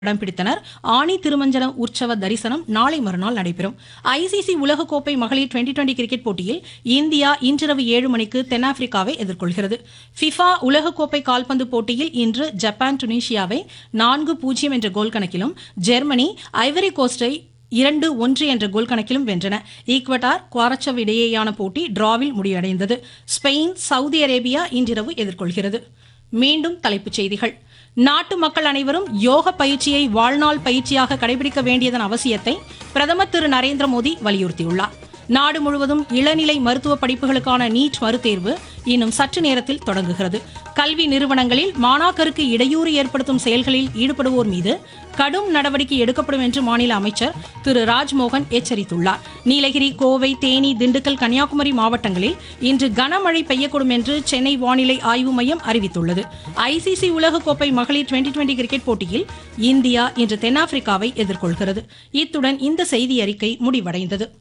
இடம் பிடித்தனர். ஆனி திருமஞ்சன உற்சவ தரிசனம் நாளை மறுநாள் நடைபெறும். ஐசிசி உலகக்கோப்பை மகளிர் 2020 கிரிக்கெட் போட்டியில் இந்தியா இன்றிரவு 7 மணிக்கு தென்னாப்பிரிக்காவை எதிர்கொள்கிறது. ஃபிஃபா உலகக்கோப்பை கால்பந்து போட்டியில் இன்று ஜப்பான் டுனிஷியாவை 4-0 என்ற கோல் கணக்கிலும், ஜெர்மனி ஐவரி கோஸ்டை 2-1 என்ற கோல் கணக்கிலும் வென்றன. ஈக்வடார் குவாரச்சவ் இடையேயான போட்டி டிராவில் முடிவடைந்தது. ஸ்பெயின் சவுதி அரேபியா இன்றிரவு எதிர்கொள்கிறது. மீண்டும் தலைப்புச் செய்திகள். நாட்டு மக்கள் அனைவரும் யோக பயிற்சியை வாழ்நாள் பயிற்சியாக கடைபிடிக்க வேண்டியதன் அவசியத்தை பிரதமர் திரு நரேந்திர மோடி வலியுறுத்தியுள்ளார். நாடு முழுவதும் இளநிலை மருத்துவ படிப்புகளுக்கான நீட் மறுதேர்வு இன்னும் சற்று நேரத்தில் தொடங்குகிறது. கல்வி நிறுவனங்களில் மாணாக்கருக்கு இடையூறு ஏற்படுத்தும் செயல்களில் ஈடுபடுவோர் மீது கடும் நடவடிக்கை எடுக்கப்படும் என்று மாநில அமைச்சர் திரு ராஜ்மோகன் எச்சரித்துள்ளார். நீலகிரி, கோவை, தேனி, திண்டுக்கல், கன்னியாகுமரி மாவட்டங்களில் இன்று கனமழை பெய்யக்கூடும் என்று சென்னை வானிலை ஆய்வு மையம் அறிவித்துள்ளது. ஐசிசி உலகக்கோப்பை மகளிர் 2020 கிரிக்கெட் போட்டியில் இந்தியா இன்று தென்னாப்பிரிக்காவை எதிர்கொள்கிறது. இத்துடன் இந்த செய்தி அறிக்கை முடிவடைந்தது.